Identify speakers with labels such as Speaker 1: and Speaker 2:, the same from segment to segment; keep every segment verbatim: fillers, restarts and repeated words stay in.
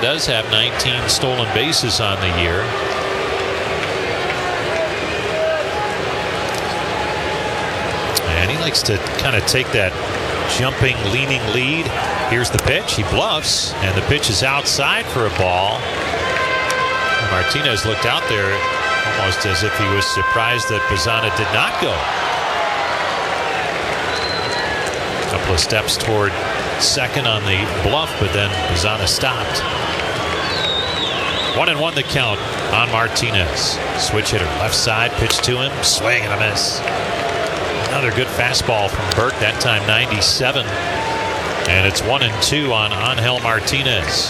Speaker 1: does have nineteen stolen bases on the year. And he likes to kind of take that jumping, leaning lead. Here's the pitch. He bluffs, and the pitch is outside for a ball. And Martinez looked out there almost as if he was surprised that Bazzana did not go. A couple of steps toward second on the bluff, but then Bazzana stopped. One and one the count on Martinez. Switch hitter, left side, pitch to him, swing and a miss. Another good fastball from Burke, that time ninety-seven. And it's one and two on Angel Martinez.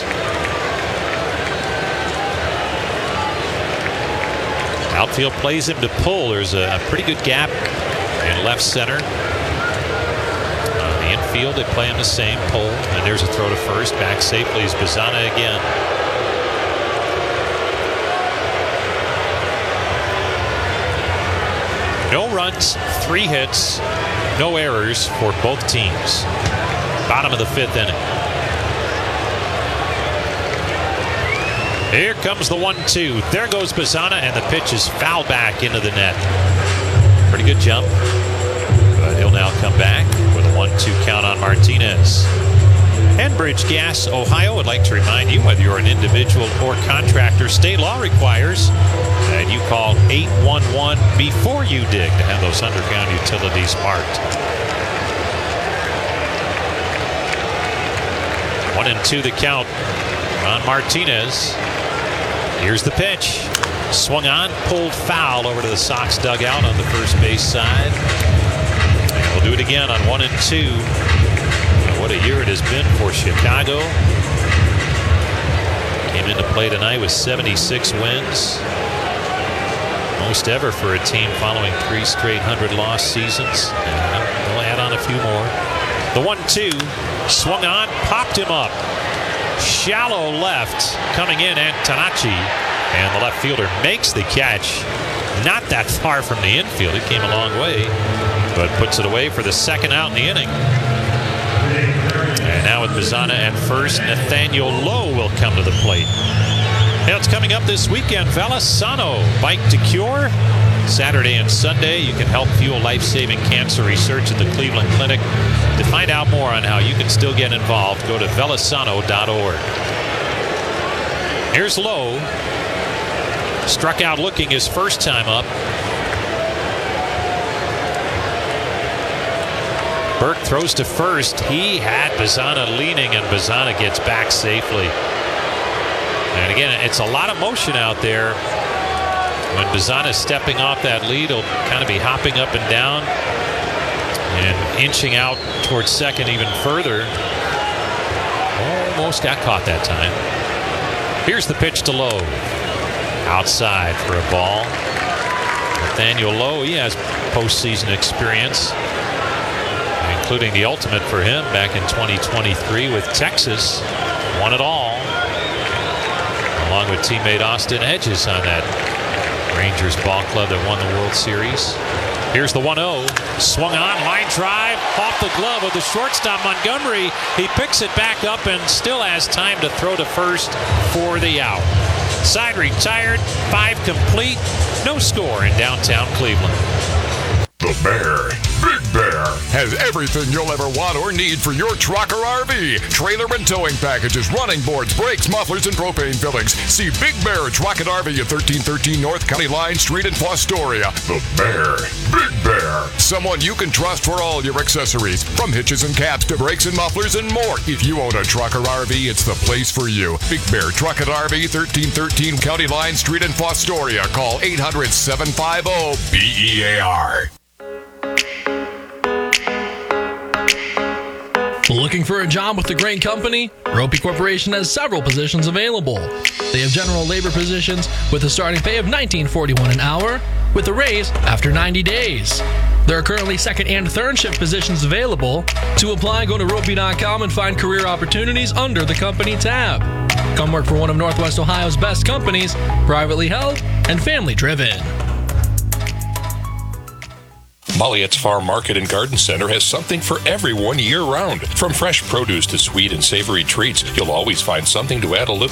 Speaker 1: Outfield plays him to pull. There's a, a pretty good gap in left center. On the infield, they play him the same, pull. And there's a throw to first. Back safely is Bazzana again. No runs, three hits, no errors for both teams. Bottom of the fifth inning. Here comes the one two. There goes Bazzana, and the pitch is fouled back into the net. Pretty good jump, but he'll now come back with a one two count on Martinez. Enbridge Gas Ohio would like to remind you, whether you're an individual or contractor, state law requires that you call eight one one before you dig to have those underground utilities marked. One and two the count on Martinez. Here's the pitch. Swung on, pulled foul over to the Sox dugout on the first base side. And we'll do it again on one and two. What a year it has been for Chicago. Came into play tonight with seventy-six wins. Most ever for a team following three straight hundred-loss seasons. And they'll add on a few more. The one two, swung on, popped him up. Shallow left, coming in Antonacci. And the left fielder makes the catch. Not that far from the infield. It came a long way, but puts it away for the second out in the inning. And now with Bazzana at first, Nathaniel Lowe will come to the plate. Now it's coming up this weekend. Velasano, Bike to Cure. Saturday and Sunday, you can help fuel life-saving cancer research at the Cleveland Clinic. To find out more on how you can still get involved, go to velasano dot org. Here's Lowe. Struck out looking his first time up. Burke throws to first. He had Bazzana leaning, and Bazzana gets back safely. And again, it's a lot of motion out there. When Bazzana is stepping off that lead, he'll kind of be hopping up and down and inching out towards second even further. Almost got caught that time. Here's the pitch to Lowe. Outside for a ball. Nathaniel Lowe, he has postseason experience, including the ultimate for him back in twenty twenty-three with Texas. Won it all, along with teammate Austin Hedges on that Rangers ball club that won the World Series. Here's the one oh. Swung on, line drive, off the glove of the shortstop Montgomery. He picks it back up and still has time to throw to first for the out. Side retired, five complete, no score in downtown Cleveland.
Speaker 2: The Bear, Big Bear, has everything you'll ever want or need for your truck or R V. Trailer and towing packages, running boards, brakes, mufflers, and propane fillings. See Big Bear Truck and R V at thirteen thirteen North County Line Street in Fostoria. The Bear, Big Bear, someone you can trust for all your accessories, from hitches and caps to brakes and mufflers and more. If you own a truck or R V, it's the place for you. Big Bear Truck and R V, thirteen thirteen County Line Street in Fostoria. Call eight hundred, seven five zero, B E A R.
Speaker 3: Looking for a job with a great company? Ropey Corporation has several positions available. They have general labor positions with a starting pay of nineteen forty-one an hour, with a raise after ninety days. There are currently second and third shift positions available. To apply, go to ropey dot com and find career opportunities under the company tab. Come work for one of Northwest Ohio's best companies, privately held and family driven.
Speaker 4: Mollieette's Farm Market and Garden Center has something for everyone year-round. From fresh produce to sweet and savory treats, you'll always find something to add a little